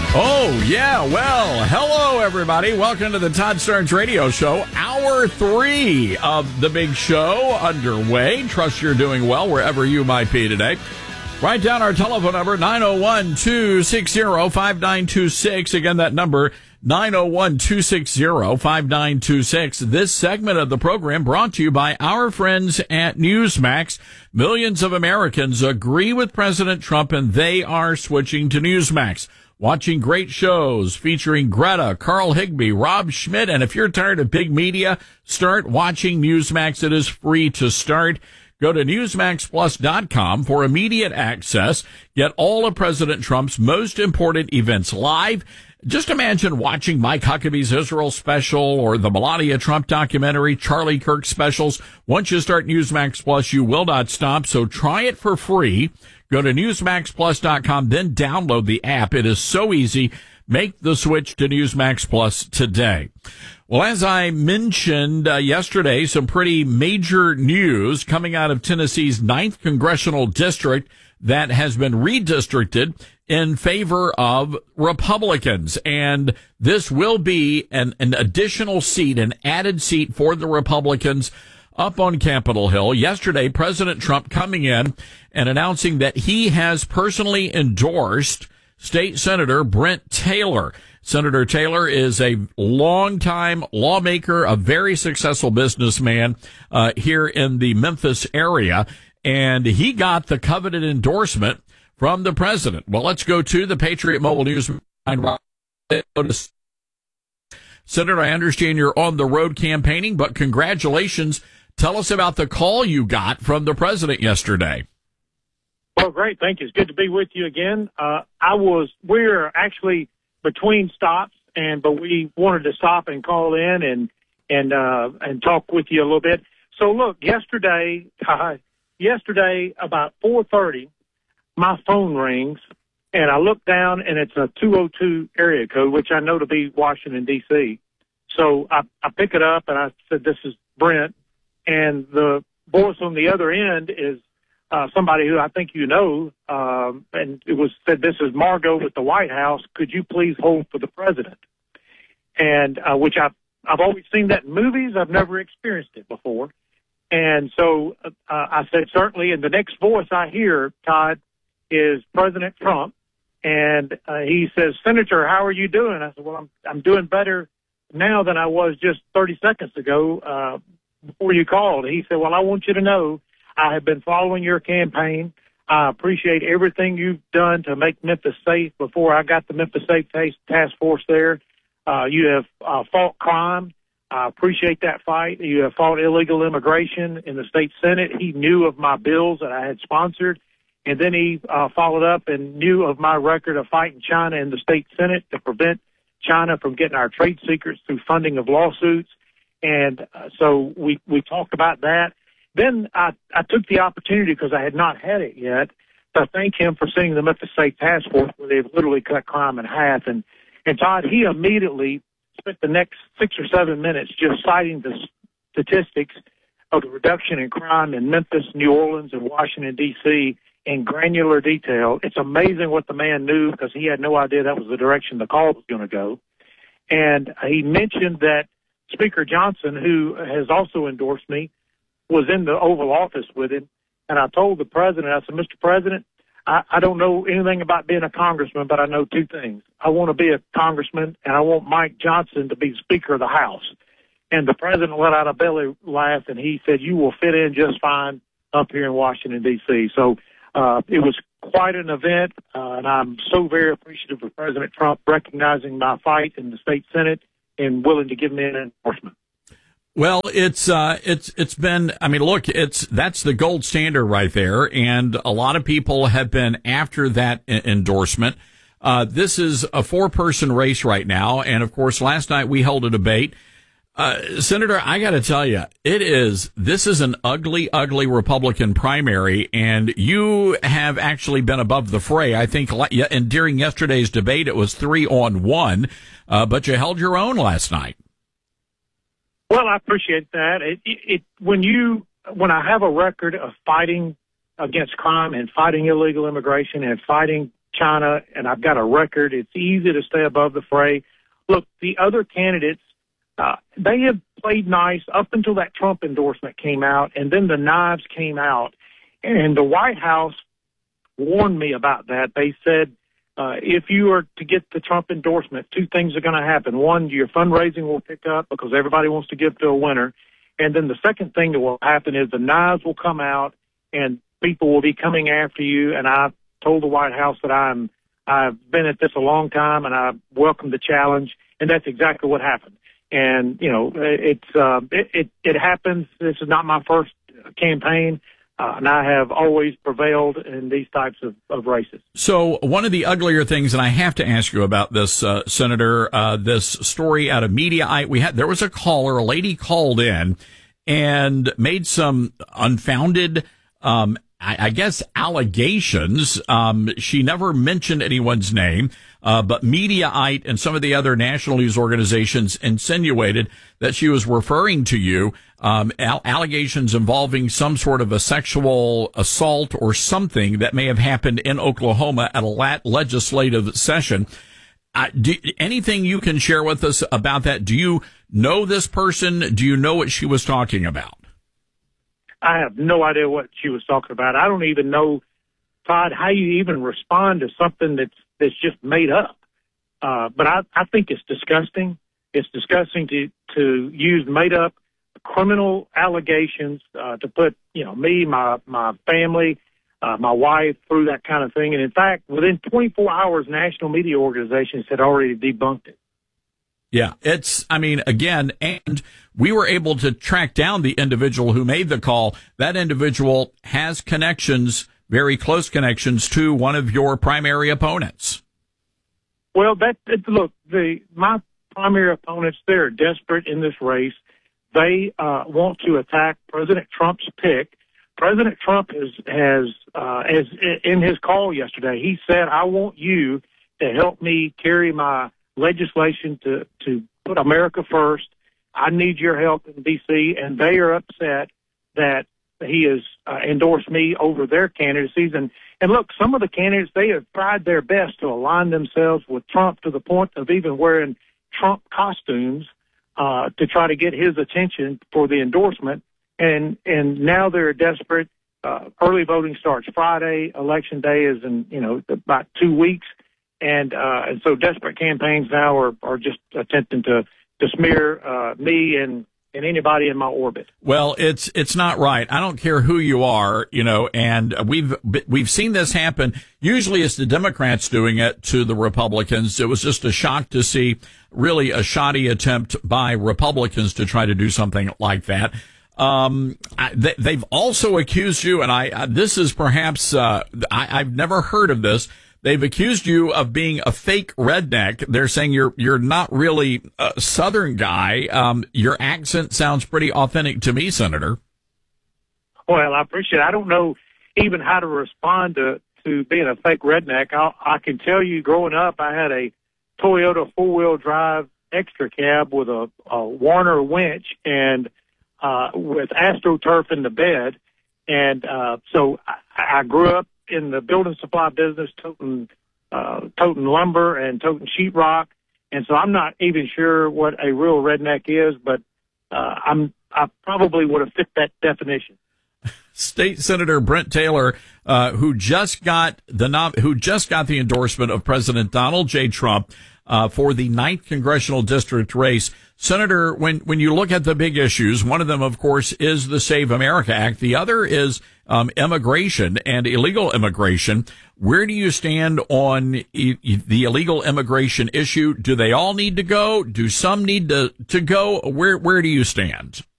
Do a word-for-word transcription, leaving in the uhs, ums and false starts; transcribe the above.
Oh, yeah. Well, hello, everybody. Welcome to the Todd Starnes Radio Show. Hour three of the big show underway. Trust you're doing well wherever you might be today. Write down our telephone number, nine oh one, two six zero, five nine two six. Again, that number, nine oh one, two six zero, five nine two six. This segment of the program brought to you by our friends at Newsmax. Millions of Americans agree with President Trump, and they are switching to Newsmax. Watching great shows featuring Greta, Carl Higbie, Rob Schmidt. And if you're tired of big media, start watching Newsmax. It is free to start. Go to newsmax plus dot com for immediate access. Get all of President Trump's most important events live. Just imagine watching Mike Huckabee's Israel special or the Melania Trump documentary, Charlie Kirk specials. Once you start Newsmax Plus, you will not stop. So try it for free. Go to newsmax plus dot com, then download the app. It is so easy. Make the switch to Newsmax Plus today. Well, as I mentioned uh, yesterday, some pretty major news coming out of Tennessee's ninth Congressional District that has been redistricted in favor of Republicans. And this will be an, an additional seat, an added seat for the Republicans up on Capitol Hill. Yesterday, President Trump coming in and announcing that he has personally endorsed State Senator Brent Taylor. Senator Taylor is a longtime lawmaker, a very successful businessman uh, here in the Memphis area, and he got the coveted endorsement from the president. Well, let's go to the Patriot Mobile News. Senator, I understand you're on the road campaigning, but congratulations. Tell us about the call you got from the president yesterday. Well, great. Thank you. It's good to be with you again. Uh, I was, we're actually between stops, and, but we wanted to stop and call in and, and, uh, and talk with you a little bit. So look, yesterday, uh, yesterday about four thirty, my phone rings and I look down and it's a two oh two area code, which I know to be Washington, D C. So I, I pick it up and I said, this is Brent. And the voice on the other end is uh, somebody who I think you know, um, and it was said, this is Margot with the White House. Could you please hold for the president? And uh, which I've, I've always seen that in movies. I've never experienced it before. And so uh, I said, certainly. And the next voice I hear, Todd, is President Trump. And uh, he says, Senator, how are you doing? I said, well, I'm, I'm doing better now than I was just thirty seconds ago. Uh, Before you called, he said, well, I want you to know I have been following your campaign. I appreciate everything you've done to make Memphis safe. Before I got the Memphis Safe Task Force there, uh, you have uh, fought crime. I appreciate that fight. You have fought illegal immigration in the state Senate. He knew of my bills that I had sponsored. And then he uh, followed up and knew of my record of fighting China in the state Senate to prevent China from getting our trade secrets through funding of lawsuits. And uh, so we, we talked about that. Then I, I took the opportunity, because I had not had it yet, to thank him for sending the Memphis Safe Task Force, where they've literally cut crime in half. And, and Todd, he immediately spent the next six or seven minutes just citing the statistics of the reduction in crime in Memphis, New Orleans, and Washington, D C in granular detail. It's amazing what the man knew, because he had no idea that was the direction the call was going to go. And he mentioned that Speaker Johnson, who has also endorsed me, was in the Oval Office with him. And I told the president, I said, Mister President, I, I don't know anything about being a congressman, but I know two things. I want to be a congressman, and I want Mike Johnson to be Speaker of the House. And the president let out a belly laugh, and he said, you will fit in just fine up here in Washington, D C. So uh, it was quite an event, uh, and I'm so very appreciative of President Trump recognizing my fight in the state Senate and willing to give me an endorsement. Well, it's uh, it's it's been. I mean, look, it's that's the gold standard right there, and a lot of people have been after that I- endorsement. Uh, this is a four-person race right now, and of course, last night we held a debate. Uh, Senator, I got to tell you, it is this is an ugly, ugly Republican primary, and you have actually been above the fray. I think, and during yesterday's debate, it was three on one, uh, but you held your own last night. Well, I appreciate that. It, it, it when you when I have a record of fighting against crime and fighting illegal immigration and fighting China, and I've got a record. It's easy to stay above the fray. Look, the other candidates, uh, they have played nice up until that Trump endorsement came out, and then the knives came out. And the White House warned me about that. They said, uh, if you are to get the Trump endorsement, two things are going to happen. One, your fundraising will pick up because everybody wants to give to a winner. And then the second thing that will happen is the knives will come out and people will be coming after you. And I told the White House that I'm, I've been at this a long time and I welcome the challenge. And that's exactly what happened. And, you know, it's, uh, it, it, it happens. This is not my first campaign. Uh, and I have always prevailed in these types of, of races. So one of the uglier things, and I have to ask you about this, uh, Senator, uh, this story out of Mediaite. We had, there was a caller, a lady called in and made some unfounded, um, I, I guess allegations. Um, she never mentioned anyone's name, uh, but Mediaite and some of the other national news organizations insinuated that she was referring to you. Um, allegations involving some sort of a sexual assault or something that may have happened in Oklahoma at a legislative session. Uh, do, anything you can share with us about that? Do you know this person? Do you know what she was talking about? I have no idea what she was talking about. I don't even know, Todd, how you even respond to something that's that's just made up. Uh, but I, I think it's disgusting. It's disgusting to to use made up criminal allegations, uh, to put, you know, me, my, my family, uh, my wife through that kind of thing. And in fact, within twenty-four hours, national media organizations had already debunked it. Yeah, it's, I mean, again, and we were able to track down the individual who made the call. That individual has connections, very close connections to one of your primary opponents. Well, that, look, the, my primary opponents, they're desperate in this race. They uh, want to attack President Trump's pick. President Trump has, has uh, as in his call yesterday, he said, I want you to help me carry my legislation to, to put America first. I need your help in D C, and they are upset that he has uh, endorsed me over their candidacies. And, and look, some of the candidates, they have tried their best to align themselves with Trump to the point of even wearing Trump costumes Uh, to try to get his attention for the endorsement. And, and now they're desperate. Uh, early voting starts Friday. Election day is in, you know, about two weeks. And, uh, and so desperate campaigns now are, are just attempting to, to smear, uh, me and, and anybody in my orbit. Well, it's, it's not right. I don't care who you are, you know, and we've, we've seen this happen. Usually it's the Democrats doing it to the Republicans. It was just a shock to see really a shoddy attempt by Republicans to try to do something like that. Um, I, they, they've also accused you, and I, uh, this is perhaps, uh, I, I've never heard of this. They've accused you of being a fake redneck. They're saying you're you're not really a Southern guy. Um, your accent sounds pretty authentic to me, Senator. Well, I appreciate it. I don't know even how to respond to, to being a fake redneck. I, I can tell you, growing up, I had a Toyota four-wheel drive extra cab with a, a Warner winch and uh, with AstroTurf in the bed. And uh, so I, I grew up in the building supply business, toting, uh, toting lumber and toting sheetrock. And so I'm not even sure what a real redneck is, but, uh, I'm, I probably would have fit that definition. State Senator Brent Taylor, uh, who just got the nom- who just got the endorsement of President Donald J. Trump, uh, for the ninth congressional district race. Senator, when, when you look at the big issues, one of them, of course, is the Save America Act. The other is, um, immigration and illegal immigration. Where do you stand on e- the illegal immigration issue? Do they all need to go? Do some need to, to go? Where, where do you stand?